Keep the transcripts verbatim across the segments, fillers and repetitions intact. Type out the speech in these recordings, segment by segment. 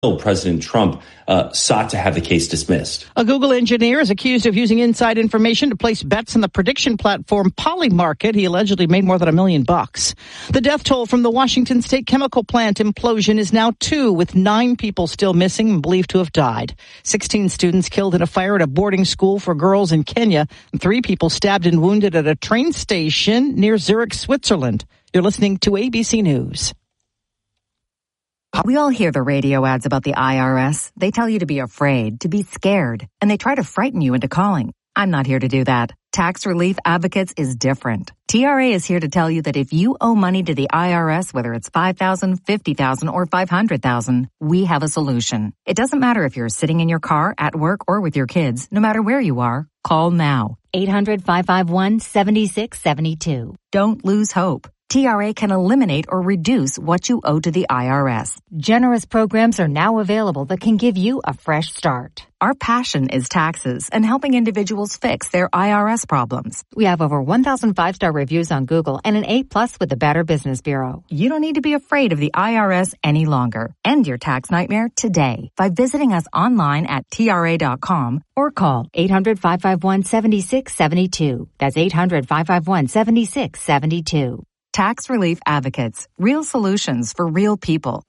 President Trump uh, sought to have the case dismissed. A Google engineer is accused of using inside information to place bets on the prediction platform Polymarket. He allegedly made more than a million bucks. The death toll from the Washington State chemical plant implosion is now two, with nine people still missing and believed to have died. Sixteen students killed in a fire at a boarding school for girls in Kenya, and three people stabbed and wounded at a train station near Zurich, Switzerland. You're listening to A B C News. We all hear the radio ads about the I R S. They tell you to be afraid, to be scared, and they try to frighten you into calling. I'm not here to do that. Tax Relief Advocates is different. T R A is here to tell you that if you owe money to the I R S, whether it's five thousand dollars, fifty thousand dollars, or five hundred thousand dollars, we have a solution. It doesn't matter if you're sitting in your car, at work, or with your kids. No matter where you are, call now. eight hundred, five five one, seven six seven two. Don't lose hope. T R A can eliminate or reduce what you owe to the I R S. Generous programs are now available that can give you a fresh start. Our passion is taxes and helping individuals fix their I R S problems. We have over one thousand five-star reviews on Google and an A plus with the Better Business Bureau. You don't need to be afraid of the I R S any longer. End your tax nightmare today by visiting us online at T R A dot com or call eight hundred, five five one, seven six seven two. That's eight hundred, five five one, seven six seven two. Tax Relief Advocates. Real solutions for real people.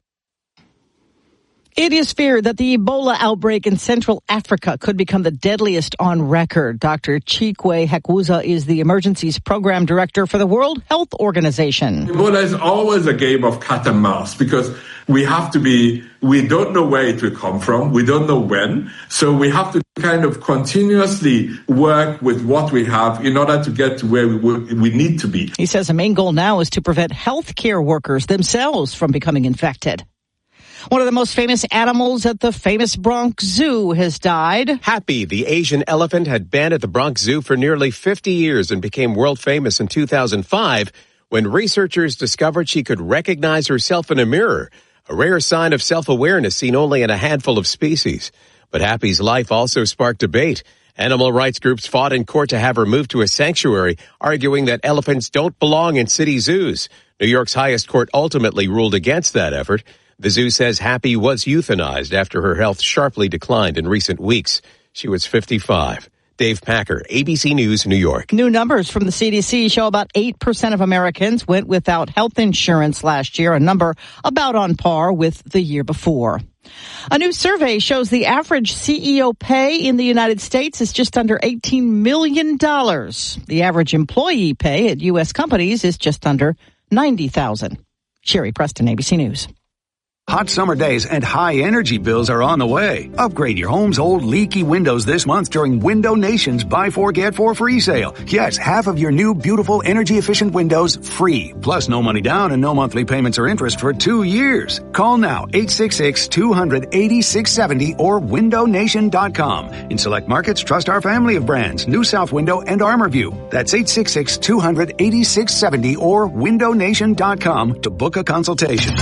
It is feared that the Ebola outbreak in Central Africa could become the deadliest on record. Doctor Chikwe Hekuza is the Emergencies Program Director for the World Health Organization. Ebola is always a game of cat and mouse because we have to be, we don't know where it will come from. We don't know when. So we have to kind of continuously work with what we have in order to get to where we, we need to be. He says the main goal now is to prevent healthcare workers themselves from becoming infected. One of the most famous animals at the famous Bronx Zoo has died. Happy, the Asian elephant, had been at the Bronx Zoo for nearly fifty years and became world famous in two thousand five when researchers discovered she could recognize herself in a mirror, a rare sign of self-awareness seen only in a handful of species. But Happy's life also sparked debate. Animal rights groups fought in court to have her moved to a sanctuary, arguing that elephants don't belong in city zoos. New York's highest court ultimately ruled against that effort. The zoo says Happy was euthanized after her health sharply declined in recent weeks. She was fifty-five. Dave Packer, A B C News, New York. New numbers from the C D C show about eight percent of Americans went without health insurance last year, a number about on par with the year before. A new survey shows the average C E O pay in the United States is just under eighteen million dollars. The average employee pay at U S companies is just under ninety thousand dollars. Sherry Preston, A B C News. Hot summer days and high energy bills are on the way. Upgrade your home's old leaky windows this month during Window Nation's Buy Four, Get Four free sale. Yes, half of your new beautiful energy efficient windows free. Plus no money down and no monthly payments or interest for two years. Call now, eight six six, two hundred, eighty-six seventy or window nation dot com. In select markets, trust our family of brands, New South Window and ArmorView. That's eight six six, two hundred, eighty-six seventy or window nation dot com to book a consultation.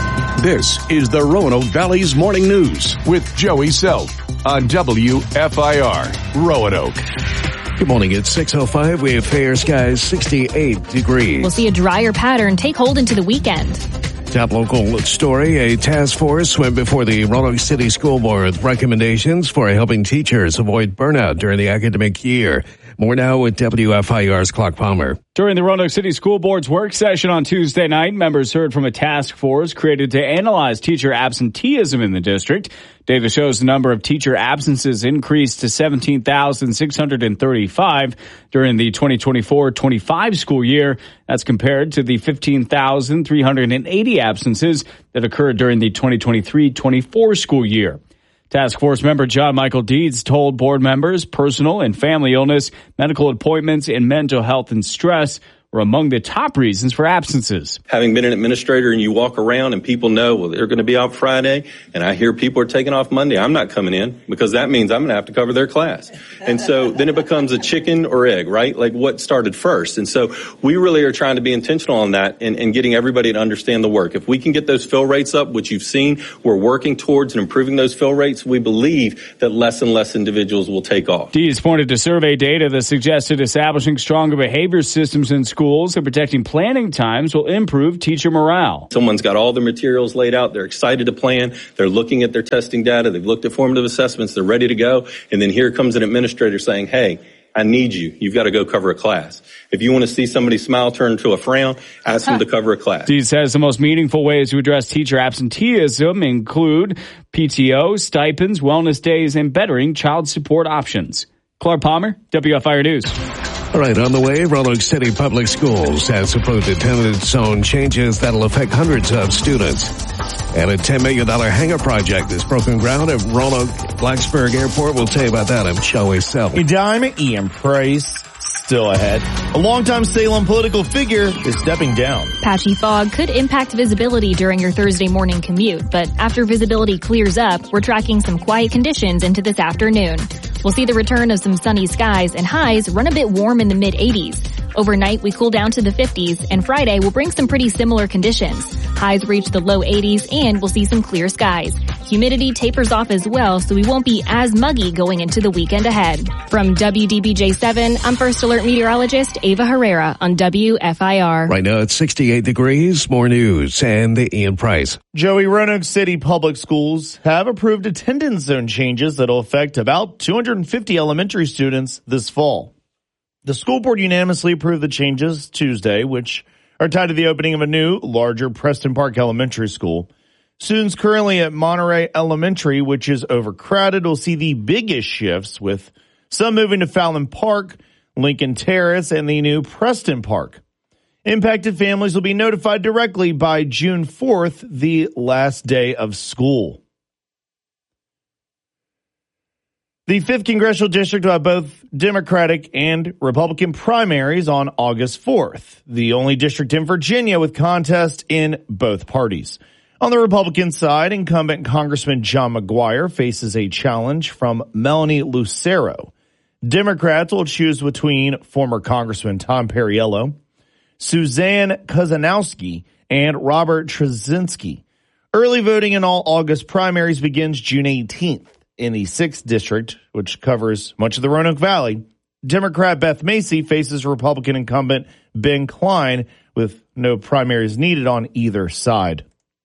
This is the Roanoke Valley's Morning News with Joey Self on W F I R Roanoke. Good morning. It's six oh five. We have fair skies, sixty-eight degrees. We'll see a drier pattern take hold into the weekend. Top local story, a task force went before the Roanoke City School Board with recommendations for helping teachers avoid burnout during the academic year. More now with W F I R's Clark Palmer. During the Roanoke City School Board's work session on Tuesday night, members heard from a task force created to analyze teacher absenteeism in the district. Data shows the number of teacher absences increased to seventeen thousand six hundred thirty-five during the twenty twenty-four twenty-five school year. That's compared to the fifteen thousand three hundred eighty absences that occurred during the twenty twenty-three twenty-four school year. Task Force member John Michael Deeds told board members personal and family illness, medical appointments, and mental health and stress were among the top reasons for absences. Having been an administrator and you walk around and people know, well, they're going to be out Friday, and I hear people are taking off Monday, I'm not coming in because that means I'm going to have to cover their class. And so then it becomes a chicken or egg, right? Like what started first. And so we really are trying to be intentional on that and, and getting everybody to understand the work. If we can get those fill rates up, which you've seen, we're working towards and improving those fill rates, we believe that less and less individuals will take off. Deeds pointed to survey data that suggested establishing stronger behavior systems in schools schools and protecting planning times will improve teacher morale. Someone's got all the materials laid out. They're excited to plan. They're looking at their testing data. They've looked at formative assessments. They're ready to go. And then here comes an administrator saying, hey, I need you. You've got to go cover a class. If you want to see somebody's smile turn to a frown, ask them to cover a class. Dean says the most meaningful ways to address teacher absenteeism include P T O, stipends, wellness days, and bettering child support options. Clark Palmer, W F I R News. All right, on the way, Roanoke City Public Schools has approved attendance zone changes that'll affect hundreds of students. And a ten million dollars hangar project is broken ground at Roanoke Blacksburg Airport. We'll tell you about that. I'm Joey Self. Dime Ian Price still ahead. A longtime Salem political figure is stepping down. Patchy fog could impact visibility during your Thursday morning commute, but after visibility clears up, we're tracking some quiet conditions into this afternoon. We'll see the return of some sunny skies, and highs run a bit warm in the mid eighties. Overnight, we cool down to the fifties, and Friday will bring some pretty similar conditions. Highs reach the low eighties, and we'll see some clear skies. Humidity tapers off as well, so we won't be as muggy going into the weekend ahead. From W D B J seven, I'm First Alert meteorologist Ava Herrera on W F I R. Right now it's sixty-eight degrees. More news and the Ian Price. Joey, Roanoke City Public Schools have approved attendance zone changes that will affect about two hundred fifty elementary students this fall. The school board unanimously approved the changes Tuesday, which are tied to the opening of a new, larger Preston Park Elementary School. Students currently at Monterey Elementary, which is overcrowded, will see the biggest shifts, with some moving to Fallon Park, Lincoln Terrace, and the new Preston Park. Impacted families will be notified directly by June fourth, the last day of school. The fifth Congressional District will have both Democratic and Republican primaries on August fourth, the only district in Virginia with contests in both parties. On the Republican side, incumbent Congressman John McGuire faces a challenge from Melanie Lucero. Democrats will choose between former Congressman Tom Perriello, Suzanne Kozanowski, and Robert Trzynski. Early voting in all August primaries begins June eighteenth. In the sixth district, which covers much of the Roanoke Valley, Democrat Beth Macy faces Republican incumbent Ben Klein, with no primaries needed on either side.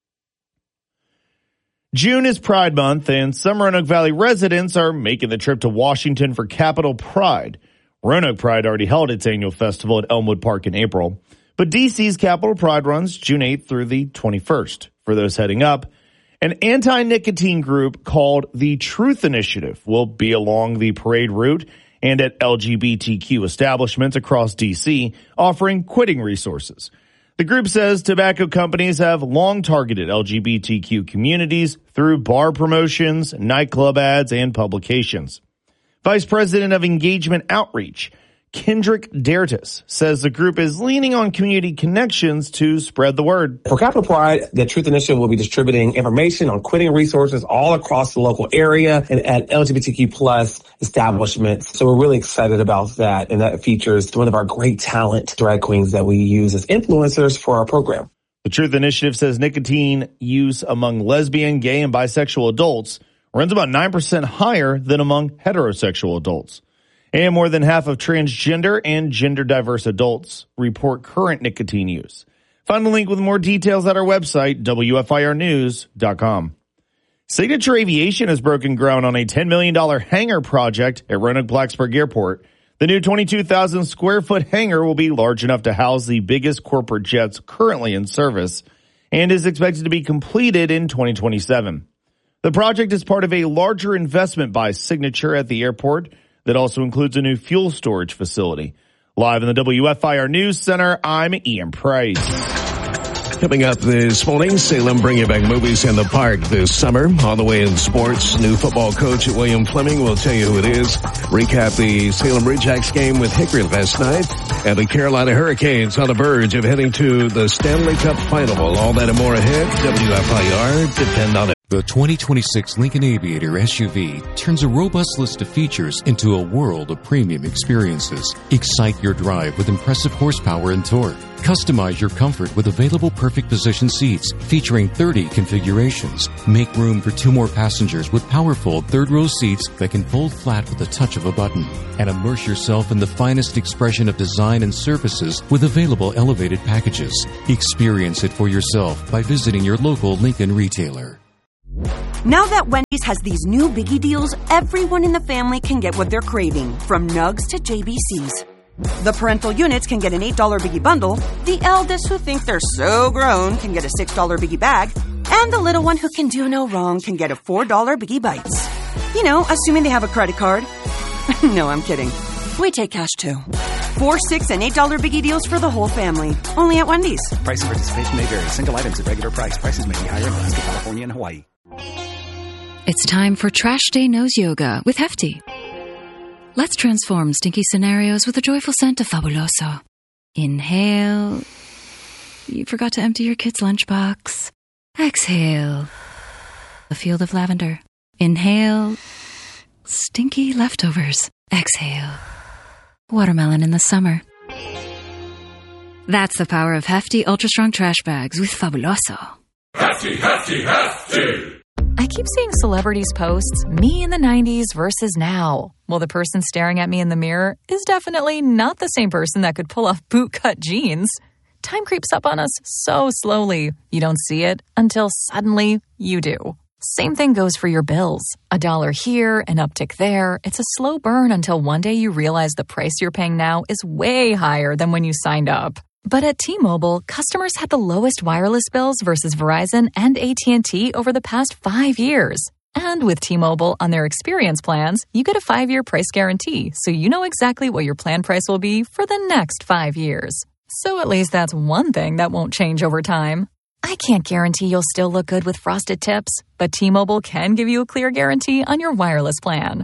June is Pride Month, and some Roanoke Valley residents are making the trip to Washington for Capitol Pride. Roanoke Pride already held its annual festival at Elmwood Park in April, but D C's Capitol Pride runs June eighth through the twenty-first. For those heading up, an anti-nicotine group called the Truth Initiative will be along the parade route and at L G B T Q establishments across D C, offering quitting resources. The group says tobacco companies have long targeted L G B T Q communities through bar promotions, nightclub ads, and publications. Vice President of Engagement Outreach, Kendrick Dertis, says the group is leaning on community connections to spread the word. For Capitol Pride, the Truth Initiative will be distributing information on quitting resources all across the local area and at L G B T Q plus establishments. So we're really excited about that. And that features one of our great talent drag queens that we use as influencers for our program. The Truth Initiative says nicotine use among lesbian, gay, and bisexual adults runs about nine percent higher than among heterosexual adults. And more than half of transgender and gender-diverse adults report current nicotine use. Find a link with more details at our website, W F I R news dot com. Signature Aviation has broken ground on a ten million dollars hangar project at Roanoke Blacksburg Airport. The new twenty-two thousand square foot hangar will be large enough to house the biggest corporate jets currently in service and is expected to be completed in twenty twenty-seven. The project is part of a larger investment by Signature at the airport that also includes a new fuel storage facility. Live in the W F I R News Center, I'm Ian Price. Coming up this morning, Salem bringing back movies in the park this summer. On the way in sports, new football coach at William Fleming will tell you who it is. Recap the Salem Ridgeax game with Hickory last night. And the Carolina Hurricanes on the verge of heading to the Stanley Cup Final. All that and more ahead. W F I R, depend on it. The twenty twenty-six Lincoln Aviator S U V turns a robust list of features into a world of premium experiences. Excite your drive with impressive horsepower and torque. Customize your comfort with available perfect position seats featuring thirty configurations. Make room for two more passengers with powerful third-row seats that can fold flat with the touch of a button. And immerse yourself in the finest expression of design and services with available elevated packages. Experience it for yourself by visiting your local Lincoln retailer. Now that Wendy's has these new biggie deals, everyone in the family can get what they're craving, from nugs to J B Cs. The parental units can get an eight dollar biggie bundle, the eldest who think they're so grown can get a six dollar biggie bag, and the little one who can do no wrong can get a four dollar biggie bites. You know, assuming they have a credit card. No, I'm kidding. We take cash too. Four, six, and eight dollar biggie deals for the whole family. Only at Wendy's. Price and participation may vary. Single items at regular price. Prices may be higher in Alaska, California, and Hawaii. It's time for Trash Day Nose Yoga with Hefty. Let's transform stinky scenarios with a joyful scent of Fabuloso. Inhale. You forgot to empty your kid's lunchbox. Exhale. A field of lavender. Inhale. Stinky leftovers. Exhale. Watermelon in the summer. That's the power of Hefty Ultra Strong Trash Bags with Fabuloso. Hefty, hefty, hefty! I keep seeing celebrities posts, me in the nineties versus now. Well, the person staring at me in the mirror is definitely not the same person that could pull off bootcut jeans. Time creeps up on us so slowly. You don't see it until suddenly you do. Same thing goes for your bills. A dollar here, an uptick there. It's a slow burn until one day you realize the price you're paying now is way higher than when you signed up. But at T-Mobile, customers had the lowest wireless bills versus Verizon and A T and T over the past five years. And with T-Mobile on their experience plans, you get a five-year price guarantee, so you know exactly what your plan price will be for the next five years. So at least that's one thing that won't change over time. I can't guarantee you'll still look good with frosted tips, but T-Mobile can give you a clear guarantee on your wireless plan.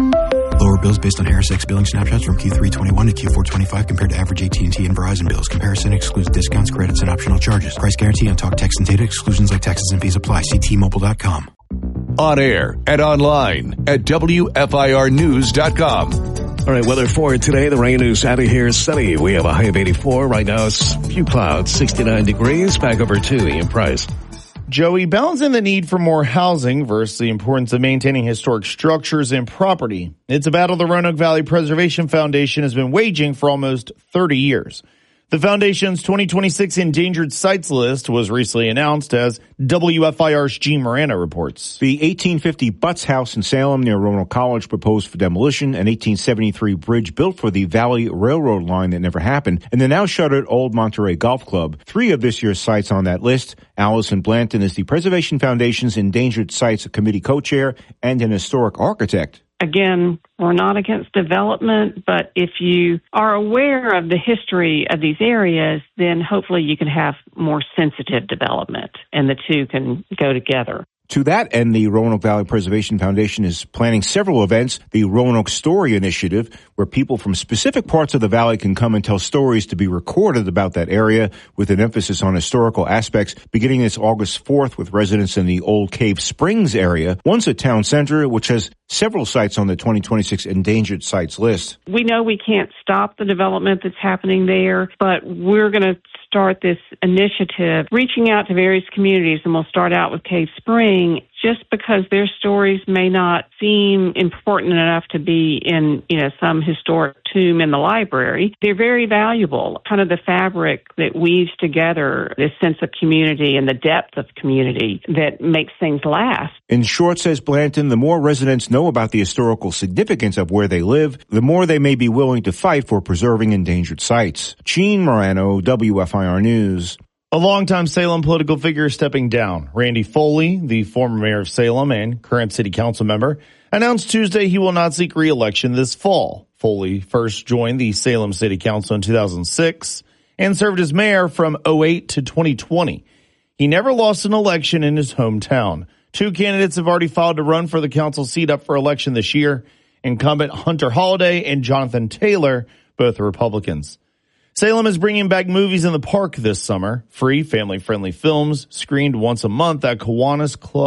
Lower bills based on Harris X billing snapshots from Q three twenty-one to Q four twenty-five compared to average A T and T and Verizon bills. Comparison excludes discounts, credits, and optional charges. Price guarantee on talk, text, and data. Exclusions like taxes and fees apply. See T Mobile dot com. On air and online at W F I R news dot com. All right, weather for today. The rain is out of here. Sunny. We have a high of eighty-four. Right now it's a few clouds, sixty-nine degrees. Back over to Ian Price. Joey, balancing the need for more housing versus the importance of maintaining historic structures and property. It's a battle the Roanoke Valley Preservation Foundation has been waging for almost thirty years. The foundation's twenty twenty-six Endangered Sites list was recently announced, as W F I R's Gene Morano reports. The eighteen fifty Butts House in Salem near Roanoke College proposed for demolition, an eighteen seventy-three bridge built for the Valley Railroad line that never happened, and the now shuttered Old Monterey Golf Club. Three of this year's sites on that list. Allison Blanton is the Preservation Foundation's Endangered Sites Committee co-chair and an historic architect. Again, we're not against development, but if you are aware of the history of these areas, then hopefully you can have more sensitive development, and the two can go together. To that end, the Roanoke Valley Preservation Foundation is planning several events. The Roanoke Story Initiative, where people from specific parts of the valley can come and tell stories to be recorded about that area, with an emphasis on historical aspects, beginning this August fourth with residents in the Old Cave Springs area, once a town center, which has several sites on the twenty twenty-six Endangered Sites list. We know we can't stop the development that's happening there, but we're going to start this initiative reaching out to various communities, and we'll start out with Cave Spring, just because their stories may not seem important enough to be in, you know, some historic tomb in the library. They're very valuable, kind of the fabric that weaves together this sense of community and the depth of community that makes things last. In short, says Blanton, the more residents know about the historical significance of where they live, the more they may be willing to fight for preserving endangered sites. Gene Morano, W F I R News. A longtime Salem political figure stepping down. Randy Foley, the former mayor of Salem and current city council member, announced Tuesday he will not seek re-election this fall. Foley first joined the Salem City Council in two thousand six and served as mayor from oh eight to twenty twenty. He never lost an election in his hometown. Two candidates have already filed to run for the council seat up for election this year. Incumbent Hunter Holliday and Jonathan Taylor, both Republicans. Salem is bringing back movies in the park this summer. Free, family-friendly films screened once a month at Kiwanis Club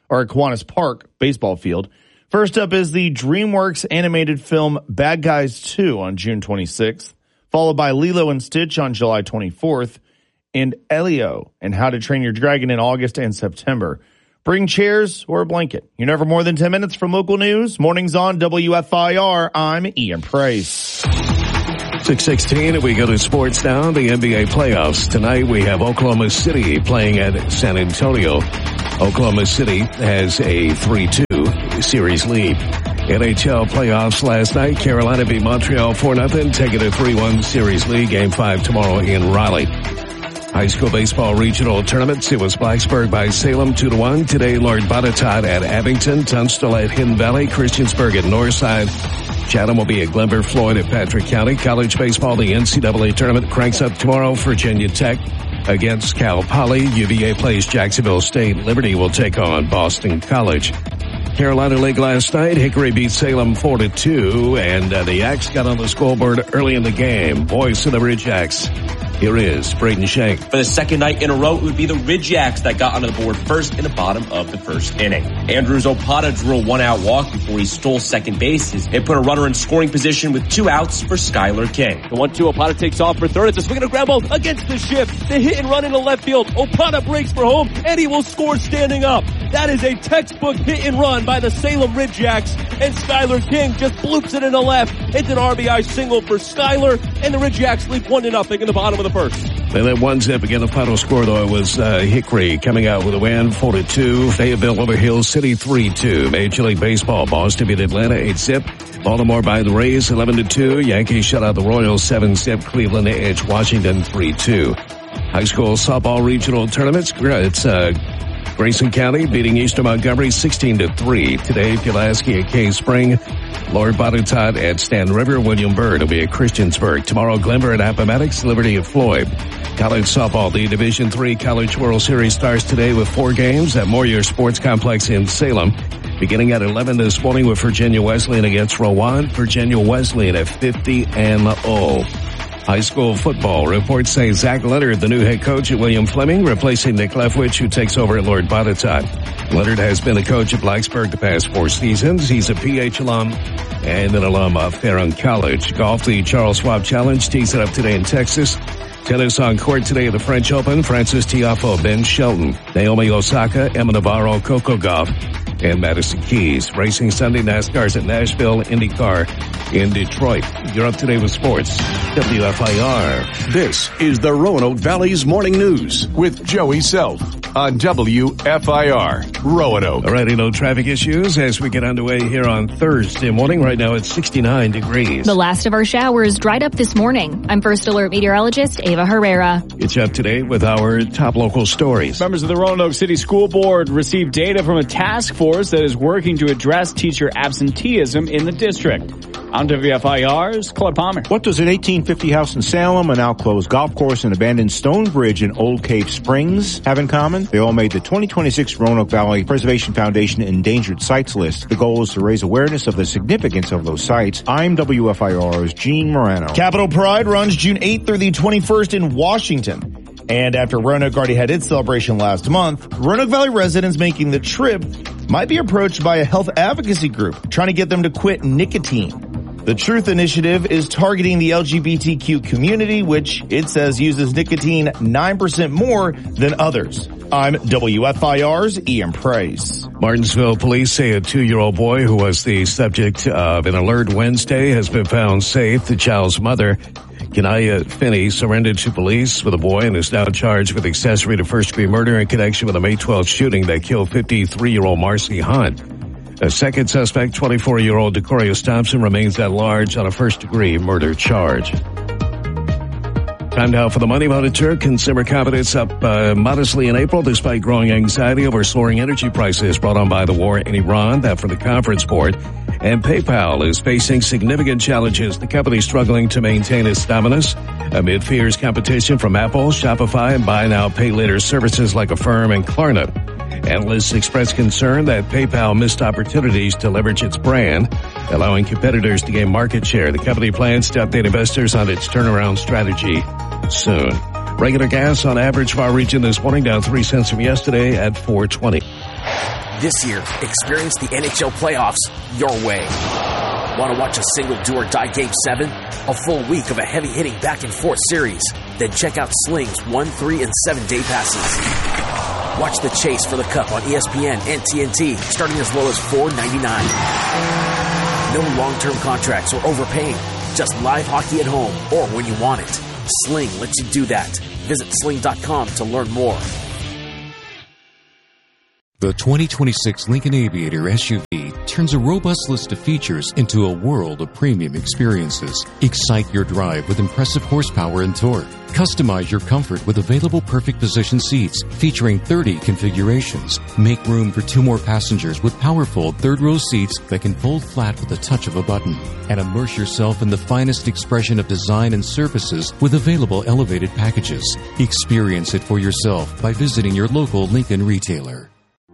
or Kiwanis Park baseball field. First up is the DreamWorks animated film Bad Guys two on June twenty-sixth, followed by Lilo and Stitch on July twenty-fourth, and Elio and How to Train Your Dragon in August and September. Bring chairs or a blanket. You're never more than ten minutes from local news. Mornings on W F I R. I'm Ian Price. six sixteen, and we go to sports now. The N B A playoffs. Tonight we have Oklahoma City playing at San Antonio. Oklahoma City has a three two series lead. N H L playoffs last night. Carolina beat Montreal four nothing, taking a three one series lead. Game five tomorrow in Raleigh. High school baseball regional tournaments. It was Blacksburg by Salem two to one. Today, Lord Botetourt at Abington, Tunstall at Hidden Valley, Christiansburg at Northside. Chatham will be at Glenver, Floyd at Patrick County. College baseball, the N C double A tournament cranks up tomorrow. Virginia Tech against Cal Poly. U V A plays Jacksonville State. Liberty will take on Boston College. Carolina League last night. Hickory beat Salem four to two, and uh, the Yaks got on the scoreboard early in the game. Voice of the Ridge Yaks. Here is Braden Shank. For the second night in a row, it would be the Ridge Yaks that got onto the board first in the bottom of the first inning. Andrews Opata drew a one-out walk before he stole second base. It put a runner in scoring position with two outs for Skylar King. The one two, Opata takes off for third. It's a swing and a ground ball against the shift. The hit and run into left field. Opata breaks for home, and he will score standing up. That is a textbook hit and run by the Salem Ridge Yaks, and Skylar King just bloops it in the left. It's an R B I single for Skylar, and the Ridge Yaks lead one to nothing in the bottom of the first. And then one zip again. The final score, though, it was uh, Hickory coming out with a win, four to two. Fayetteville over Hill City, three two. Major League Baseball, Boston beat Atlanta, eight zip. Baltimore by the Rays, eleven to two. Yankees shut out the Royals, seven zip. Cleveland edge Washington, three two. High school softball regional tournaments. It's uh, Grayson County beating Eastern Montgomery, sixteen to three. Today, Pulaski at Cave Spring. Lord Botetourt at Stand River. William Byrd will be at Christiansburg. Tomorrow, Glenver at Appomattox, Liberty at Floyd. College softball, the Division three College World Series starts today with four games at Moyer Sports Complex in Salem. Beginning at eleven this morning with Virginia Wesleyan against Rowan. Virginia Wesleyan at fifty and oh. High school football. Reports say Zach Leonard, the new head coach at William Fleming, replacing Nick Leftwich, who takes over at Lord Botetourt. Leonard has been a coach at Blacksburg the past four seasons. He's a P H alum and an alum of Farron College. Golf, the Charles Schwab Challenge tees it up today in Texas. Tennis on court today at the French Open. Francis Tiafoe, Ben Shelton, Naomi Osaka, Emma Navarro, Coco Gauff, and Madison Keys. Racing Sunday, NASCAR's at Nashville, IndyCar in Detroit. You're up to date with sports. W F I R. This is the Roanoke Valley's Morning News with Joey Self on W F I R Roanoke. Alrighty, no traffic issues as we get underway here on Thursday morning. Right now it's sixty-nine degrees. The last of our showers dried up this morning. I'm First Alert meteorologist Ava Herrera. It's up to date with our top local stories. Members of the Roanoke City School Board received data from a task force that is working to address teacher absenteeism in the district. On W F I R's Claude Palmer. What does an eighteen fifty house in Salem, a now closed golf course, and abandoned stone bridge in Old Cave Springs have in common? They all made the twenty twenty-six Roanoke Valley Preservation Foundation Endangered Sites list. The goal is to raise awareness of the significance of those sites. I'm W F I R's Gene Morano. Capitol Pride runs June eighth through the twenty-first in Washington. And after Roanoke already had its celebration last month, Roanoke Valley residents making the trip might be approached by a health advocacy group trying to get them to quit nicotine. The Truth Initiative is targeting the L G B T Q community, which it says uses nicotine nine percent more than others. I'm W F I R's Ian Price. Martinsville police say a two-year-old boy who was the subject of an alert Wednesday has been found safe. The child's mother, Kenaya Finney, surrendered to police with a boy and is now charged with accessory to first-degree murder in connection with a May twelfth shooting that killed fifty-three-year-old Marcy Hunt. A second suspect, twenty-four-year-old Decorius Thompson, remains at large on a first-degree murder charge. Time now for the Money Monitor. Consumer confidence up uh, modestly in April despite growing anxiety over soaring energy prices brought on by the war in Iran. That from the Conference Board. And PayPal is facing significant challenges. The company struggling to maintain its dominance amid fierce competition from Apple, Shopify, and buy now, pay later services like Affirm and Klarna. Analysts express concern that PayPal missed opportunities to leverage its brand, allowing competitors to gain market share. The company plans to update investors on its turnaround strategy soon. Regular gas on average for our region this morning down three cents from yesterday at four twenty. This year, experience the N H L playoffs your way. Want to watch a single do-or-die Game seven? A full week of a heavy-hitting back-and-forth series? Then check out Sling's one, three, and seven day passes. Watch the chase for the Cup on E S P N and T N T, starting as low as four ninety-nine. No long-term contracts or overpaying. Just live hockey at home or when you want it. Sling lets you do that. Visit sling dot com to learn more. The twenty twenty-six Lincoln Aviator S U V turns a robust list of features into a world of premium experiences. Excite your drive with impressive horsepower and torque. Customize your comfort with available perfect position seats featuring thirty configurations. Make room for two more passengers with powerful third-row seats that can fold flat with the touch of a button. And immerse yourself in the finest expression of design and services with available elevated packages. Experience it for yourself by visiting your local Lincoln retailer.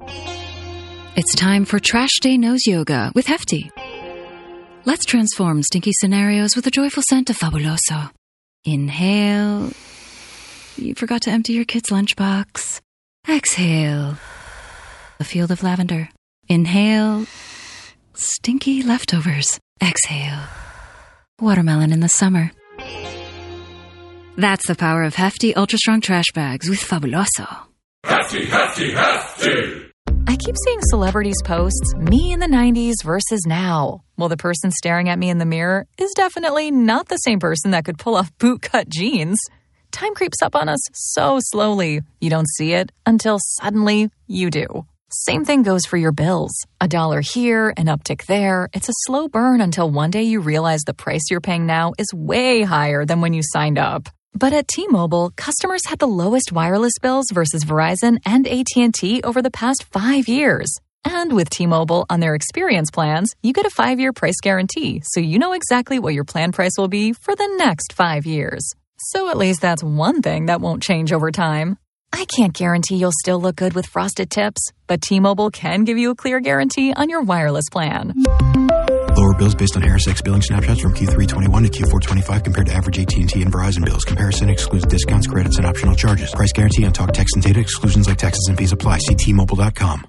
It's time for Trash Day Nose Yoga with Hefty. Let's transform stinky scenarios with a joyful scent of Fabuloso. Inhale. You forgot to empty your kid's lunchbox. Exhale. A field of lavender. Inhale. Stinky leftovers. Exhale. Watermelon in the summer. That's the power of Hefty Ultra Strong Trash Bags with Fabuloso. Hefty, hefty, hefty! I keep seeing celebrities posts, me in the nineties versus now. Well, the person staring at me in the mirror is definitely not the same person that could pull off bootcut jeans. Time creeps up on us so slowly. You don't see it until suddenly you do. Same thing goes for your bills. A dollar here, an uptick there. It's a slow burn until one day you realize the price you're paying now is way higher than when you signed up. But at T-Mobile, customers had the lowest wireless bills versus Verizon and A T and T over the past five years. And with T-Mobile on their experience plans, you get a five-year price guarantee, so you know exactly what your plan price will be for the next five years. So at least that's one thing that won't change over time. I can't guarantee you'll still look good with frosted tips, but T-Mobile can give you a clear guarantee on your wireless plan. Lower bills based on Harris X billing snapshots from Q three twenty-one to Q four twenty-five compared to average A T and T and Verizon bills. Comparison excludes discounts, credits, and optional charges. Price guarantee on talk, text, and data. Exclusions like taxes and fees apply. See T Mobile dot com.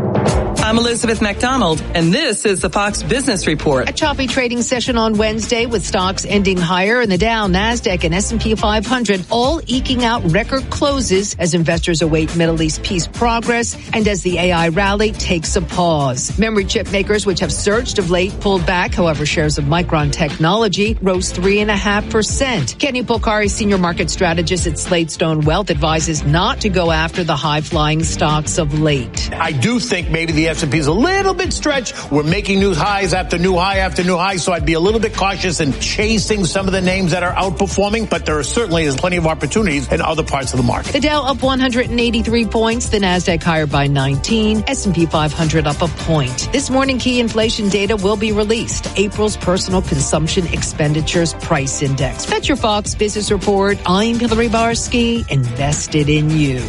I'm Elizabeth McDonald, and this is the Fox Business Report. A choppy trading session on Wednesday with stocks ending higher in the Dow, NASDAQ, and S and P five hundred, all eking out record closes as investors await Middle East peace progress and as the A I rally takes a pause. Memory chip makers, which have surged of late, pulled back. However, shares of Micron Technology rose three point five percent. Kenny Polcari, senior market strategist at Sladestone Wealth, advises not to go after the high-flying stocks of late. I do think maybe the S and P is a little bit stretched. We're making new highs after new high after new high, so I'd be a little bit cautious in chasing some of the names that are outperforming, but there are certainly is plenty of opportunities in other parts of the market. The Dow up one hundred eighty-three points, the NASDAQ higher by nineteen, S and P five hundred up a point. This morning, key inflation data will be released. April's personal consumption expenditures price index. That's your Fox Business Report. I'm Hillary Barsky, invested in you.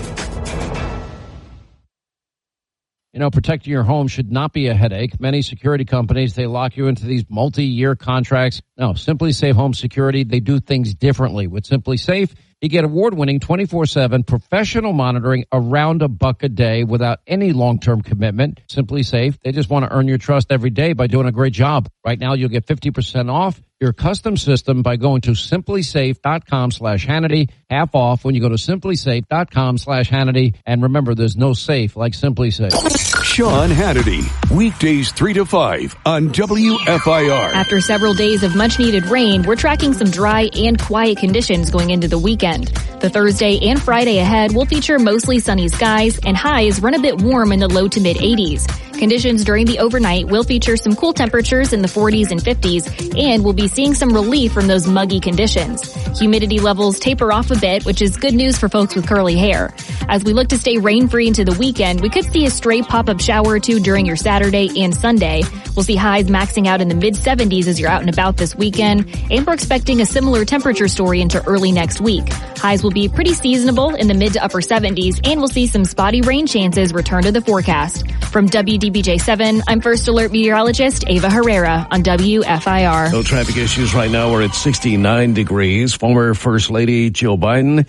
You know, protecting your home should not be a headache. Many security companies, they lock you into these multi-year contracts. No, SimpliSafe Home Security, they do things differently. With SimpliSafe, you get award-winning twenty-four seven professional monitoring around a buck a day without any long-term commitment. SimpliSafe, they just want to earn your trust every day by doing a great job. Right now, you'll get fifty percent off your custom system by going to simplysafe.com slash Hannity. Half off when you go to simplysafe.com slash Hannity. And remember, there's no safe like SimpliSafe. Sean Hannity, weekdays three to five on W F I R. After several days of much-needed rain, we're tracking some dry and quiet conditions going into the weekend. The Thursday and Friday ahead will feature mostly sunny skies, and highs run a bit warm in the low to mid-eighties. Conditions during the overnight will feature some cool temperatures in the forties and fifties, and we'll be seeing some relief from those muggy conditions. Humidity levels taper off a bit, which is good news for folks with curly hair. As we look to stay rain-free into the weekend, we could see a stray pop-up shower or two during your Saturday and Sunday. We'll see highs maxing out in the mid-seventies as you're out and about this weekend, and we're expecting a similar temperature story into early next week. Highs will be pretty seasonable in the mid to upper seventies, and we'll see some spotty rain chances return to the forecast. From W D B J seven, I'm First Alert meteorologist Ava Herrera on W F I R. No traffic issues right now. We're at sixty-nine degrees. Former First Lady Jill Biden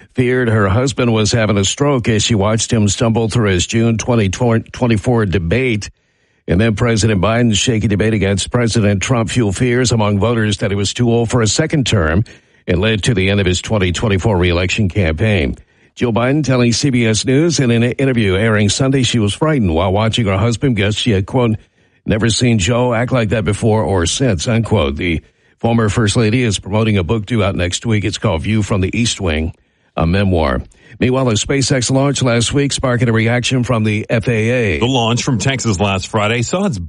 feared her husband was having a stroke as she watched him stumble through his June twenty twenty-four debate. And then President Biden's shaky debate against President Trump fueled fears among voters that he was too old for a second term and led to the end of his twenty twenty-four reelection campaign. Jill Biden telling C B S News in an interview airing Sunday she was frightened while watching her husband guess she had, quote, never seen Joe act like that before or since, unquote. The former First Lady is promoting a book due out next week. It's called View from the East Wing, a memoir. Meanwhile, the SpaceX launch last week sparking a reaction from the F A A. The launch from Texas last Friday saw its